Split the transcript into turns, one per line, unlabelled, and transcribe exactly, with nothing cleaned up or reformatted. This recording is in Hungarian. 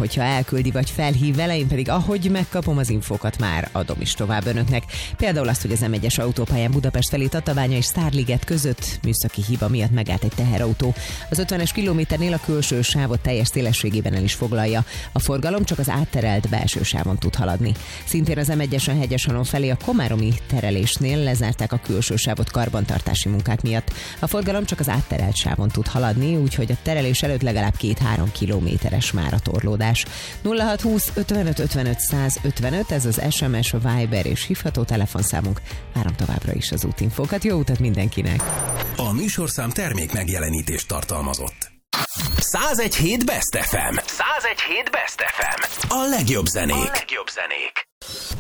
hogyha elküldi vagy felhív vele, én pedig ahogy megkapom az infókat, már adom is tovább önöknek. Például azt, hogy az em egyes autópályán Budapest felé Tatabánya és Sztárliget között műszaki hiba miatt megállt egy teherautó. Az ötvenes kilométernél a külső sávot teljes szélességében el is foglalja. A forgalom csak az átterelt belső sávon tud haladni. Szintén az em egyesen Hegyeshalom felé a komáromi terelésnél lezárták a külső sávot karbantartási munkák miatt. A forgalom csak az átterelt sávon tud haladni, úgyhogy a terelés előtt legalább két-három kilométeres már a torlódás. nulla hat húsz ötvenöt ötvenöt száz ötvenöt, ez az es em es, Viber és hívható telefonszámunk. Várom továbbra is az útinfókat. Jó utat mindenkinek!
A műsorszám termék megjelenítést tartalmazott. százegy hét Best ef em. százegy hét Best ef em. A legjobb zenék. A legjobb zenék.